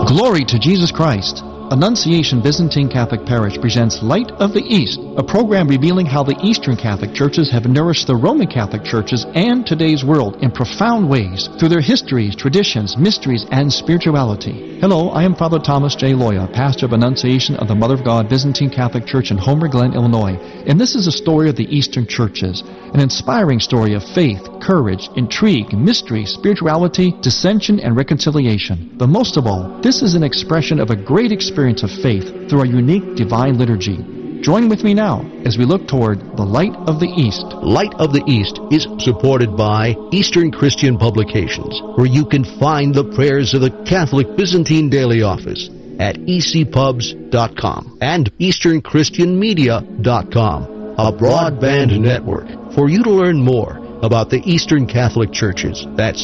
Glory to Jesus Christ. Annunciation Byzantine Catholic Parish presents Light of the East, a program revealing how the Eastern Catholic Churches have nourished the Roman Catholic Churches and today's world in profound ways through their histories, traditions, mysteries, and spirituality. Hello, I am Father Thomas J. Loya, pastor of Annunciation of the Mother of God Byzantine Catholic Church in Homer Glen, Illinois, and this is a story of the Eastern Churches, an inspiring story of faith, courage, intrigue, mystery, spirituality, dissension, and reconciliation. But most of all, this is an expression of a great experience of faith through our unique divine liturgy. Join with me now as we look toward the Light of the East. Light of the East is supported by Eastern Christian Publications, where you can find the prayers of the Catholic Byzantine Daily Office at ecpubs.com and easternchristianmedia.com, a broadband network for you to learn more about the Eastern Catholic Churches. That's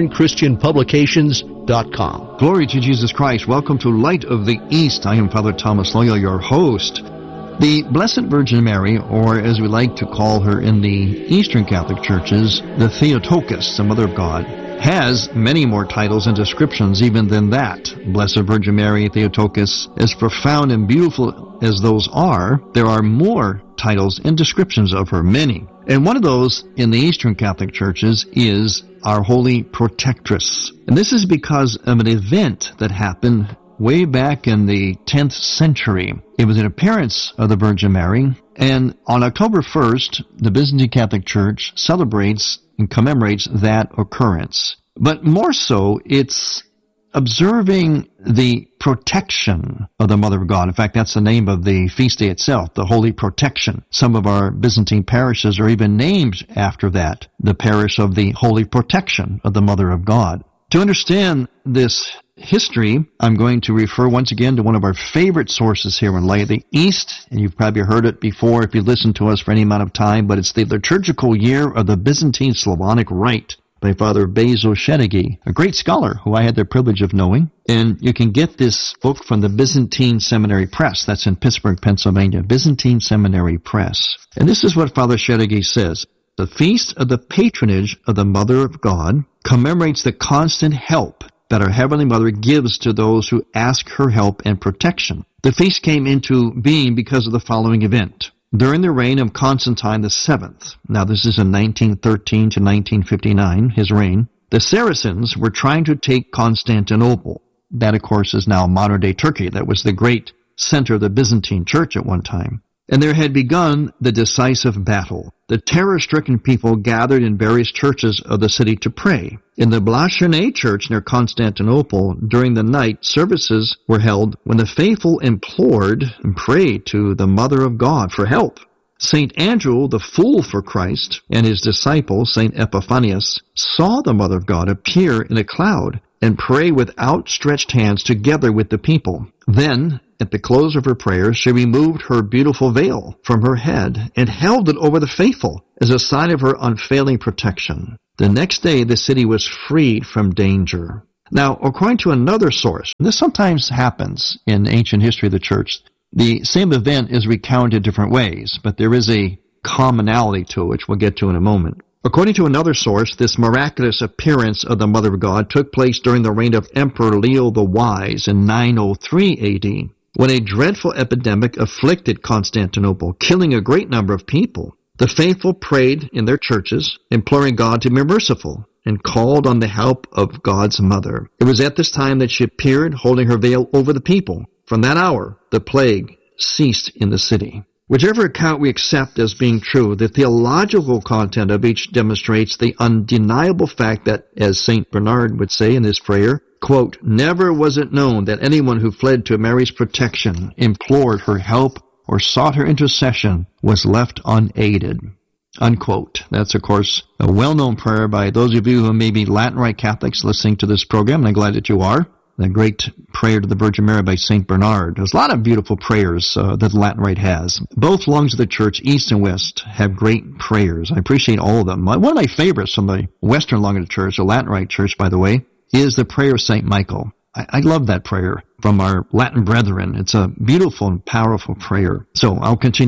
easternchristianpublications.com. Glory to Jesus Christ. Welcome to Light of the East. I am Father Thomas Loya, your host. The Blessed Virgin Mary, or as we like to call her in the Eastern Catholic Churches, the Theotokos, the Mother of God, has many more titles and descriptions even than that. Blessed Virgin Mary, Theotokos, as profound and beautiful as those are, there are more titles and descriptions of her, many. And one of those in the Eastern Catholic Churches is our Holy Protectress. And this is because of an event that happened way back in the 10th century. It was an appearance of the Virgin Mary, and on October 1st, the Byzantine Catholic Church celebrates and commemorates that occurrence. But more so, it's observing the protection of the Mother of God. In fact, that's the name of the feast day itself, the Holy Protection. Some of our Byzantine parishes are even named after that, the parish of the Holy Protection of the Mother of God. To understand this history, I'm going to refer once again to one of our favorite sources here in Light of the East, and you've probably heard it before if you've listened to us for any amount of time, but it's the Liturgical Year of the Byzantine Slavonic Rite by Father Basil Shedegui, a great scholar who I had the privilege of knowing. And you can get this book from the Byzantine Seminary Press. That's in Pittsburgh, Pennsylvania, Byzantine Seminary Press. And this is what Father Shedegui says. The feast of the patronage of the Mother of God commemorates the constant help that our Heavenly Mother gives to those who ask her help and protection. The feast came into being because of the following event. During the reign of Constantine VII, now this is in 1913 to 1959, his reign, the Saracens were trying to take Constantinople. That, of course, is now modern-day Turkey. That was the great center of the Byzantine Church at one time. And there had begun the decisive battle. The terror-stricken people gathered in various churches of the city to pray. In the Blachernae Church near Constantinople, during the night, services were held when the faithful implored and prayed to the Mother of God for help. St. Andrew, the fool for Christ, and his disciple, St. Epiphanius, saw the Mother of God appear in a cloud and pray with outstretched hands together with the people. Then, at the close of her prayers, she removed her beautiful veil from her head and held it over the faithful as a sign of her unfailing protection. The next day, the city was freed from danger. Now, according to another source, this sometimes happens in ancient history of the Church, the same event is recounted different ways, but there is a commonality to it, which we'll get to in a moment. According to another source, this miraculous appearance of the Mother of God took place during the reign of Emperor Leo the Wise in 903 A.D., when a dreadful epidemic afflicted Constantinople, killing a great number of people. The faithful prayed in their churches, imploring God to be merciful, and called on the help of God's Mother. It was at this time that she appeared, holding her veil over the people. From that hour, the plague ceased in the city. Whichever account we accept as being true, the theological content of each demonstrates the undeniable fact that, as St. Bernard would say in his prayer, quote, never was it known that anyone who fled to Mary's protection, implored her help, or sought her intercession was left unaided. Unquote. That's, of course, a well-known prayer by those of you who may be Latin Rite Catholics listening to this program, and I'm glad that you are. The great prayer to the Virgin Mary by St. Bernard. There's a lot of beautiful prayers that the Latin Rite has. Both lungs of the Church, East and West, have great prayers. I appreciate all of them. One of my favorites from the Western lung of the Church, the Latin Rite Church, by the way, is the prayer of St. Michael. I love that prayer from our Latin brethren. It's a beautiful and powerful prayer. So I'll continue on.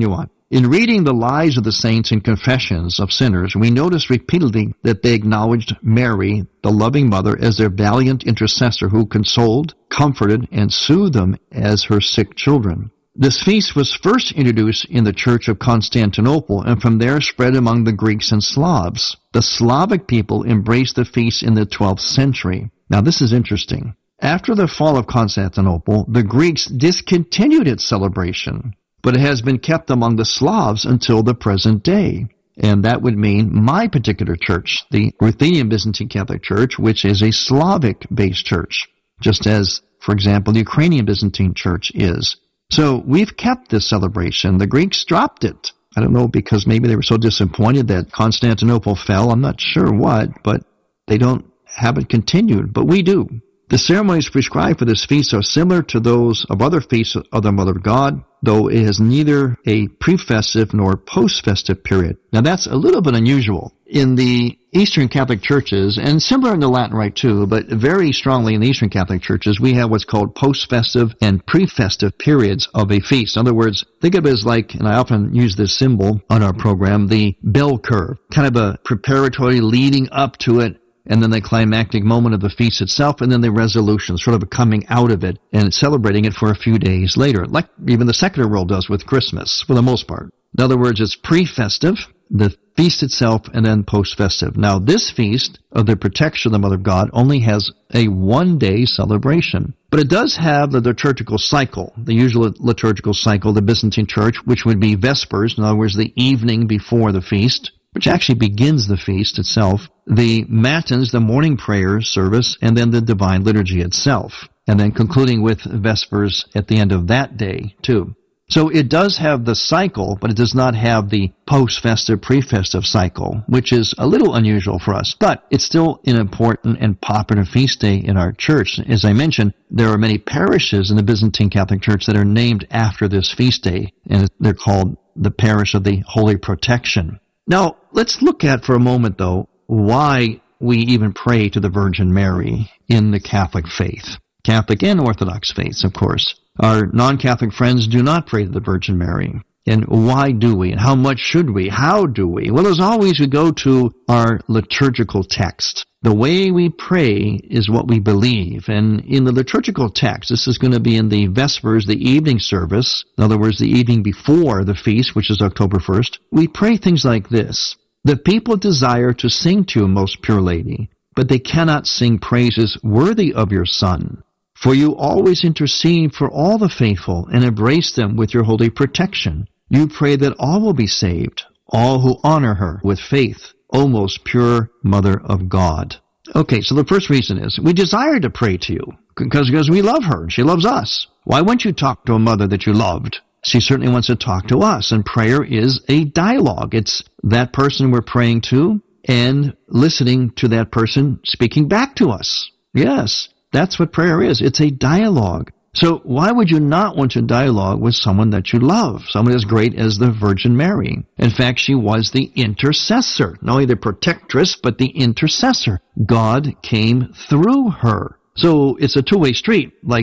In reading the lives of the saints and confessions of sinners, we notice repeatedly that they acknowledged Mary, the loving mother, as their valiant intercessor who consoled, comforted, and soothed them as her sick children. This feast was first introduced in the Church of Constantinople and from there spread among the Greeks and Slavs. The Slavic people embraced the feast in the 12th century. Now this is interesting. After the fall of Constantinople, the Greeks discontinued its celebration, but it has been kept among the Slavs until the present day. And that would mean my particular church, the Ruthenian Byzantine Catholic Church, which is a Slavic-based church, just as, for example, the Ukrainian Byzantine Church is. So we've kept this celebration. The Greeks dropped it. I don't know, because maybe they were so disappointed that Constantinople fell. I'm not sure what, but they don't have it continued. But we do. The ceremonies prescribed for this feast are similar to those of other feasts of the Mother of God, though it has neither a pre-festive nor post-festive period. Now that's a little bit unusual. In the Eastern Catholic churches, and similar in the Latin Rite too, but very strongly in the Eastern Catholic churches, we have what's called post-festive and pre-festive periods of a feast. In other words, think of it as like, and I often use this symbol on our program, the bell curve, kind of a preparatory leading up to it, and then the climactic moment of the feast itself, and then the resolution, sort of a coming out of it, and celebrating it for a few days later, like even the secular world does with Christmas, for the most part. In other words, it's pre-festive, the feast itself, and then post-festive. Now, this feast of the protection of the Mother of God only has a one-day celebration, but it does have the liturgical cycle, the usual liturgical cycle of the Byzantine Church, which would be Vespers, in other words, the evening before the feast, which actually begins the feast itself, the Matins, the morning prayer service, and then the Divine Liturgy itself, and then concluding with Vespers at the end of that day, too. So it does have the cycle, but it does not have the post-festive, pre-festive cycle, which is a little unusual for us, but it's still an important and popular feast day in our church. As I mentioned, there are many parishes in the Byzantine Catholic Church that are named after this feast day, and they're called the Parish of the Holy Protection. Now, let's look at for a moment, though, why we even pray to the Virgin Mary in the Catholic faith. Catholic and Orthodox faiths, of course. Our non-Catholic friends do not pray to the Virgin Mary. And why do we? And how much should we? How do we? Well, as always, we go to our liturgical text. The way we pray is what we believe. And in the liturgical text, this is going to be in the Vespers, the evening service, in other words, the evening before the feast, which is October 1st, we pray things like this. The people desire to sing to you, most pure Lady, but they cannot sing praises worthy of your Son. For you always intercede for all the faithful and embrace them with your holy protection. You pray that all will be saved, all who honor her with faith, O most pure Mother of God. Okay, so the first reason is we desire to pray to you because we love her and she loves us. Why wouldn't you talk to a mother that you loved? She certainly wants to talk to us, and prayer is a dialogue. It's that person we're praying to and listening to that person speaking back to us. Yes, that's what prayer is. It's a dialogue. So why would you not want to dialogue with someone that you love, someone as great as the Virgin Mary? In fact, she was the intercessor, not only the protectress, but the intercessor. God came through her. So it's a two-way street, like